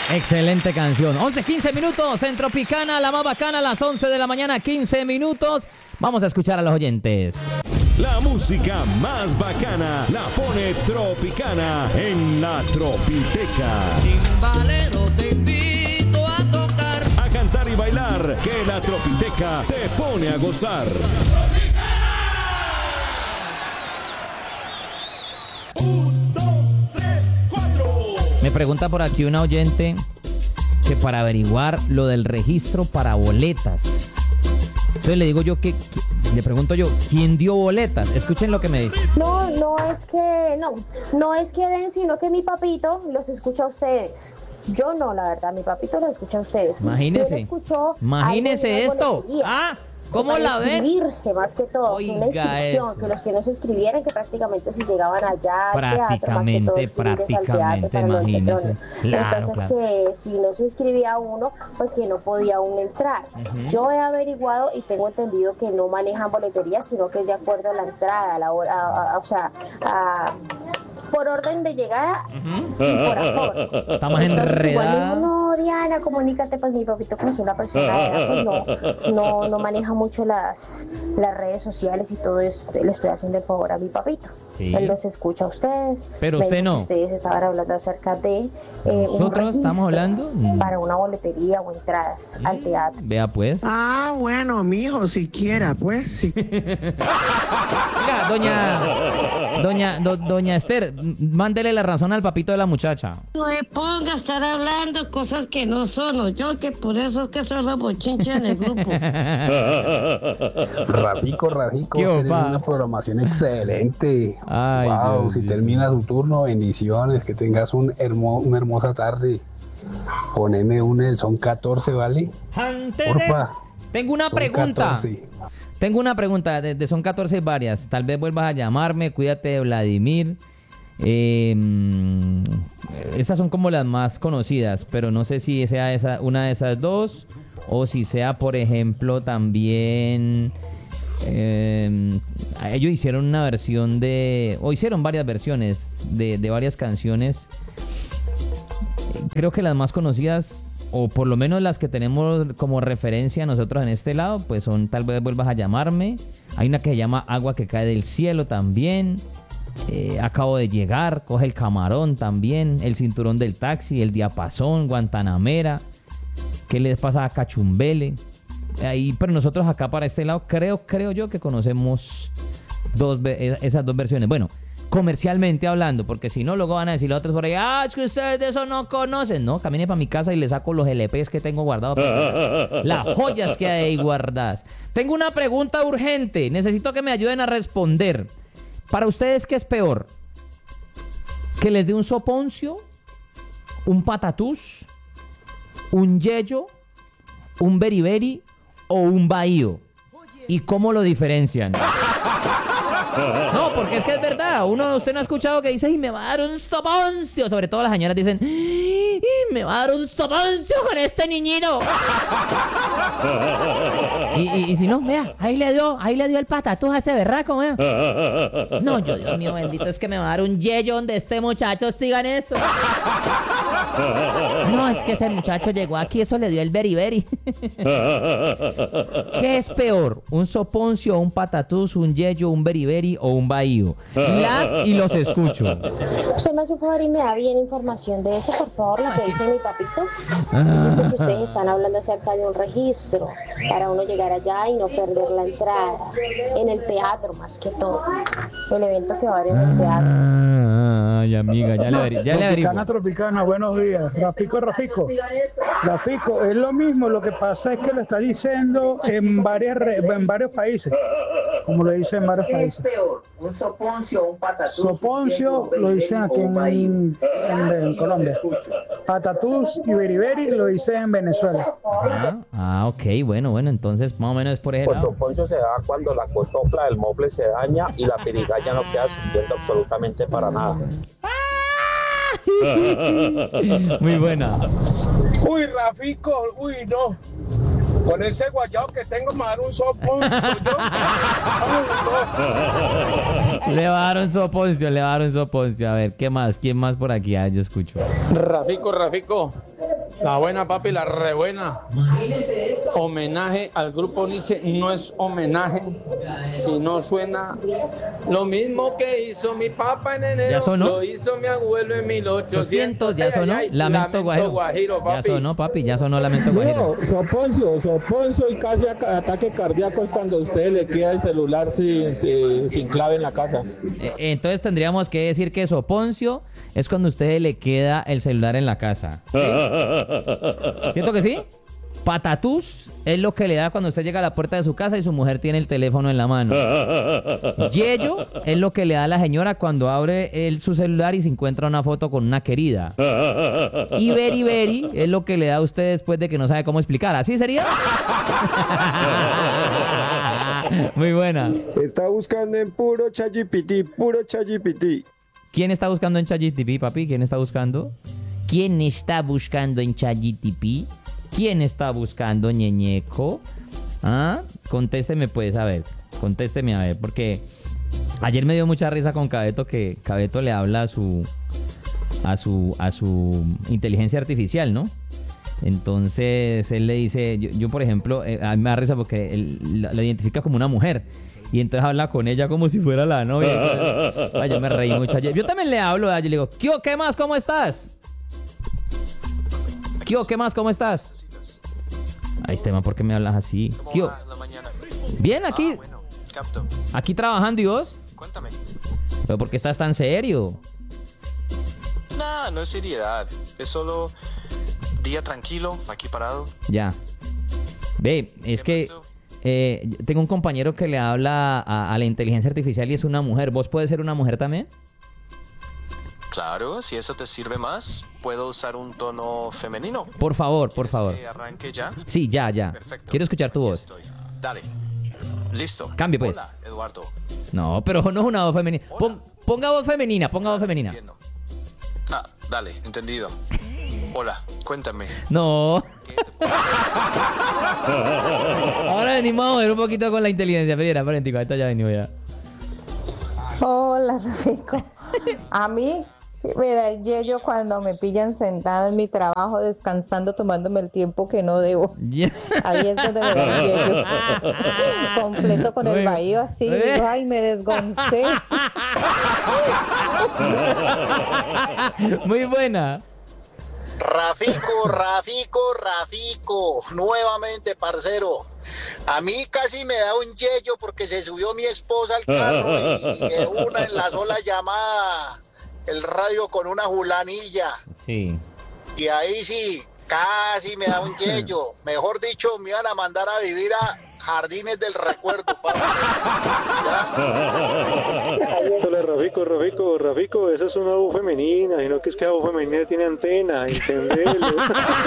Excelente canción. 11:15 minutos en Tropicana, la más bacana, a las 11 de la mañana, 15 minutos. Vamos a escuchar a los oyentes. La música más bacana la pone Tropicana en la Tropiteca. Timbalero, te invito a tocar, A cantar y bailar, que la Tropiteca te pone a gozar. Me pregunta por aquí una oyente que para averiguar lo del registro para boletas. Entonces le digo yo le pregunto yo, ¿quién dio boletas? Escuchen lo que me dice. No es que den, sino que mi papito los escucha a ustedes. Yo no, la verdad, mi papito los escucha a ustedes. Imagínese. Él escuchó Imagínese algo de esto. boleterías, ¿Cómo para la ve? inscribirse más que todo, Oiga una inscripción, eso. que los que no se inscribieran, que prácticamente si llegaban allá al teatro, más que todo, Prácticamente, para los imagínese. peatones. Claro, Entonces claro. que si no se inscribía uno, pues que no podía uno entrar. Yo he averiguado y tengo entendido que no manejan boletería, sino que es de acuerdo a la entrada, a la hora, por orden de llegada y por aforo. Estamos Entonces, igual enredados. dijo, no, Diana, comunícate, pues mi papito, como es una persona de edad, pues no maneja mucho las redes sociales y todo eso. Le estoy haciendo el favor a mi papito. Sí. Él los escucha a ustedes. Pero Me usted dijo no. que ustedes estaban hablando acerca de un ¿Nosotros estamos registro hablando? para una boletería o entradas al teatro. Vea pues. Ah, bueno, mijo, siquiera, pues, sí. Oiga, doña Esther, mándele la razón al papito de la muchacha. No me ponga a estar hablando cosas que no son, yo que por eso es que son los bochinches en el grupo. Rafico, ¿Qué usted tiene opa? una programación excelente. Ay, wow, Dios si mío. termina su turno, bendiciones, que tengas una hermosa tarde. Poneme el son 14, ¿vale? Porfa. Tengo una Son pregunta. 14. Tengo una pregunta, de son 14 varias. Tal vez vuelvas a llamarme, cuídate de Vladimir. Estas son como las más conocidas, pero no sé si sea una de esas dos o si sea, por ejemplo, también... ellos hicieron una versión o hicieron varias versiones de varias canciones. Creo que las más conocidas, o por lo menos las que tenemos como referencia nosotros en este lado, pues son Tal vez vuelvas a llamarme. Hay una que se llama Agua que cae del cielo también. Acabo de llegar, Coge el camarón también. El cinturón del taxi, El diapasón, Guantanamera. ¿Qué les pasa a Cachumbele? Pero nosotros acá para este lado creo yo que conocemos esas dos versiones. Bueno, comercialmente hablando, porque si no, luego van a decir los otros por ahí, es que ustedes de eso no conocen. No, camine para mi casa y le saco los LPs que tengo guardados. Las joyas que hay ahí guardadas. Tengo una pregunta urgente. Necesito que me ayuden a responder. Para ustedes, ¿qué es peor? ¿Que les dé un soponcio? ¿Un patatús? ¿Un yeyo? ¿Un beriberi? ¿O un bahío? ¿Y cómo lo diferencian? No, porque es que es verdad. Usted no ha escuchado que dice, y me va a dar un soponcio. Sobre todo las señoras dicen, y me va a dar un soponcio con este niñito. Y si no, vea, ahí le dio el patatús a ese berraco, vea. No, Dios mío bendito, es que me va a dar un yeyo donde este muchacho siga en eso. No, es que ese muchacho llegó aquí, eso le dio el beriberi. ¿Qué es peor? ¿Un soponcio, un patatús, un yeyo, un beriberi o un bahío? Las y los escucho. Usted me hace un favor y me da bien información de eso, por favor, lo que dice mi papito. Dice que ustedes están hablando acerca de un registro para uno llegar allá y no perder la entrada. En el teatro, más que todo. El evento que va a haber en el teatro. Ay, amiga, ya le averiguo. Tropicana, buenos días. Rafico. Rafico, es lo mismo, lo que pasa es que lo está diciendo en varios países. Como lo dicen en varios países. ¿Un soponcio o un patatús? Soponcio lo dicen aquí en Colombia. Patatús y beriberi lo dicen en Venezuela. Ok, bueno, entonces más o menos es por ejemplo. El soponcio se da cuando la cotopla del mople se daña y la pirigalla no queda sirviendo absolutamente para nada. Muy buena. Uy, Rafico, no. Con ese guayao que tengo me va a dar un soponcio. Le va a dar un soponcio. A ver, ¿qué más? ¿Quién más por aquí? Yo escucho. Rafico, La buena, papi, la re buena. Homenaje al grupo Nietzsche no es homenaje si no suena lo mismo que hizo mi papá en enero. ¿Ya sonó? Lo hizo mi abuelo en 1800. Ya sonó. Lamento Guajiro. papi. Ya sonó, papi. Ya sonó Lamento Guajiro. Soponcio y casi ataque cardíaco es cuando a usted le queda el celular sin clave en la casa. Entonces tendríamos que decir que soponcio es cuando a usted le queda el celular en la casa. ¿Sí? ¿Siento que sí? Patatús es lo que le da cuando usted llega a la puerta de su casa y su mujer tiene el teléfono en la mano. Yello es lo que le da a la señora cuando abre su celular y se encuentra una foto con una querida. Y Beri es lo que le da a usted después de que no sabe cómo explicar. ¿Así sería? Muy buena. Está buscando en puro ChatGPT. ¿Quién está buscando en ChatGPT, papi? ¿Quién está buscando? ¿Quién está buscando en ChatGPT? ¿Quién está buscando ñeñeco? ¿Ah? Contésteme pues, a ver. Contésteme a ver, porque ayer me dio mucha risa con Cabeto, que Cabeto le habla a su inteligencia artificial, ¿no? Entonces él le dice, yo por ejemplo, a mí me da risa porque él la identifica como una mujer. Y entonces habla con ella como si fuera la novia. Entonces, yo me reí mucho ayer. Yo también le hablo, yo le digo, ¿qué más? ¿Cómo estás? ¿Qué más? ¿Cómo estás? Ay, Esteban, ¿por qué me hablas así? ¿Qué? Bien, aquí. Bueno, capto. Aquí trabajando, ¿y vos? Cuéntame. ¿Pero por qué estás tan serio? Nah, no es seriedad. Es solo día tranquilo, aquí parado. Ya. Ve, es que tengo un compañero que le habla a la inteligencia artificial y es una mujer. ¿Vos puedes ser una mujer también? Claro, si eso te sirve más, puedo usar un tono femenino. Por favor. ¿Que arranque ya? Sí, ya. Perfecto. Quiero escuchar tu voz. Estoy. Dale. Listo. Cambie, pues. Hola, Eduardo. No, pero no es una voz femenina. Ponga voz femenina. Entiendo. Dale, entendido. Hola, cuéntame. No. Ahora venimos a ver un poquito con la inteligencia. Espera, ahorita ya venimos ya. Hola, Rafico. A mí me da el yello cuando me pillan sentada en mi trabajo, descansando, tomándome el tiempo que no debo. Ahí es donde me da el yello. Completo con el bahío así. Digo, ay, me desgoncé. Muy buena. Rafico, nuevamente, parcero. A mí casi me da un yello porque se subió mi esposa al carro y de una en la sola llamada el radio con una julanilla. Sí. Y ahí sí, casi me da un yello. Mejor dicho, me iban a mandar a vivir a Jardines del Recuerdo, papá. Hola, Rafico, esa es una voz femenina, y no que es que la voz femenina tiene antena, entendelo.